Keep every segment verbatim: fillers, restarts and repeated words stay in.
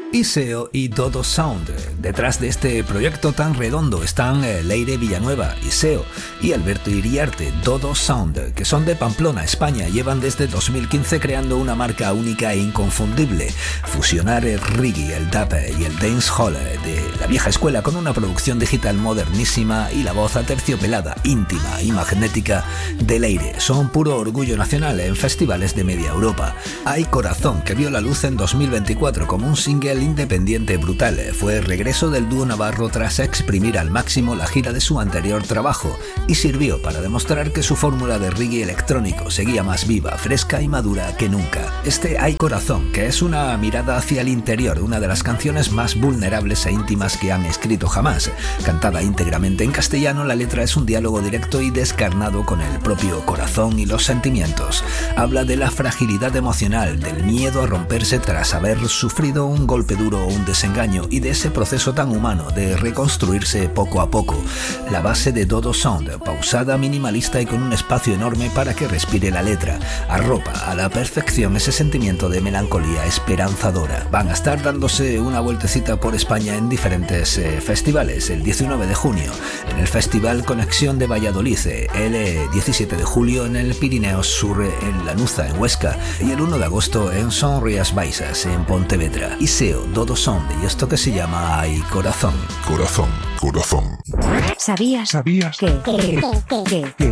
Iseo y Dodo Sound. Detrás de este proyecto tan redondo están Leire Villanueva, Iseo, y Alberto Iriarte, Dodo Sound, que son de Pamplona, España. Llevan desde dos mil quince creando una marca única e inconfundible. Fusionar el reggae, el dub y el dancehall de la vieja escuela con una producción digital modernísima y la voz aterciopelada, íntima y magnética de Leire son puro orgullo nacional en festivales de media Europa. Hay Corazón, que vio la luz en dos mil veinticuatro como un single independiente brutal. Fue el regreso del dúo navarro tras exprimir al máximo la gira de su anterior trabajo y sirvió para demostrar que su fórmula de reggae electrónico seguía más viva, fresca y madura que nunca. Este Hay Corazón, que es una mirada hacia el interior, una de las canciones más vulnerables e íntimas que han escrito jamás. Cantada íntegramente en castellano, la letra es un diálogo directo y descarnado con el propio corazón y los sentimientos. Habla de la fragilidad emocional, del miedo a romperse tras haber sufrido un golpe duro o un desengaño y de ese proceso tan humano de reconstruirse poco a poco. La base de Dodo Sound, pausada, minimalista y con un espacio enorme para que respire la letra, arropa a la perfección ese sentimiento de melancolía esperanzadora. Van a estar dándose una vueltecita por España en diferentes eh, festivales. El diecinueve de junio en el Festival Conexión de Valladolid, el eh, diecisiete de julio en el Pirineos Sur en Lanuza, en Huesca, y el uno de agosto en Son Rías Baixas, en Pontevedra. Iseo, Dodo Sound, y esto que se llama Hay Corazón. Corazón, corazón. ¿Sabías? ¿Sabías? ¿Qué? ¿Qué? ¿Qué? ¿Qué? ¿Qué?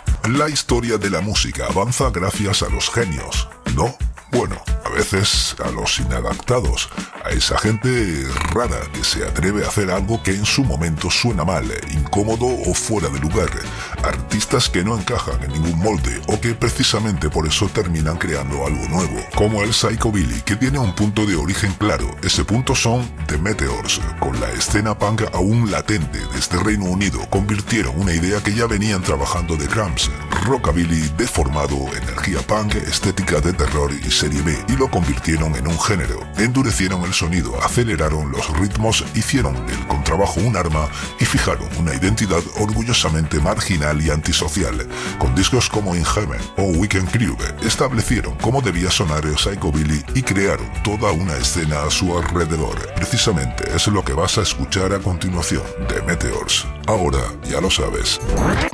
La historia de la música avanza gracias a los genios, ¿no? Bueno, a veces a los inadaptados, a esa gente rara que se atreve a hacer algo que en su momento suena mal, incómodo o fuera de lugar. Artistas que no encajan en ningún molde o que precisamente por eso terminan creando algo nuevo, como el Psychobilly, que tiene un punto de origen claro. Ese punto son The Meteors. Con la escena punk aún latente desde Reino Unido, convirtieron una idea que ya venían trabajando The Cramps, rockabilly deformado, energía punk, estética de terror y serie B, y lo convirtieron en un género. Endurecieron el sonido, aceleraron los ritmos, hicieron del contrabajo un arma y fijaron una identidad orgullosamente marginal y antisocial. Con discos como In Heaven o Weekend Crew establecieron cómo debía sonar el Psychobilly y crearon toda una escena a su alrededor. Precisamente es lo que vas a escuchar a continuación, de Meteors. Ahora ya lo sabes.